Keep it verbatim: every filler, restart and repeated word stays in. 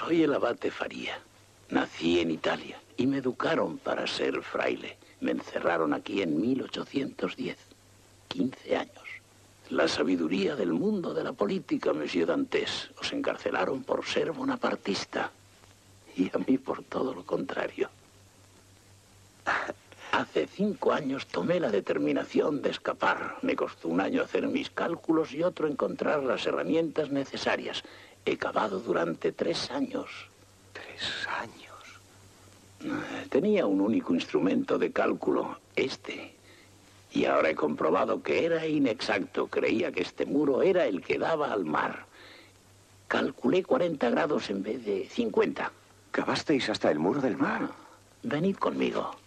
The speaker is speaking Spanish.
Soy el abate Faría. Nací en Italia y me educaron para ser fraile. Me encerraron aquí en mil ochocientos diez. quince años. La sabiduría del mundo de la política, monsieur Dantes. Os encarcelaron por ser bonapartista. Y a mí por todo lo contrario. Hace cinco años tomé la determinación de escapar. Me costó un año hacer mis cálculos y otro encontrar las herramientas necesarias. He cavado durante tres años. ¿Tres años? Tenía un único instrumento de cálculo, este. Y ahora he comprobado que era inexacto. Creía que este muro era el que daba al mar. Calculé cuarenta grados en vez de cincuenta. ¿Cavasteis hasta el muro del mar? Venid conmigo.